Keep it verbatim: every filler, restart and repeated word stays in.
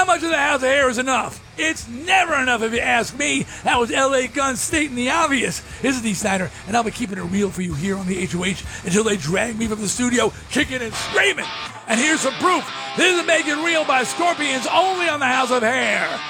much of the House of Hair is enough? It's never enough if you ask me. That was L A Gun stating the obvious. This is Dee Snider, and I'll be keeping it real for you here on the H O H until they drag me from the studio kicking and screaming. And here's some proof. This is Make It Real by Scorpions only on the House of Hair.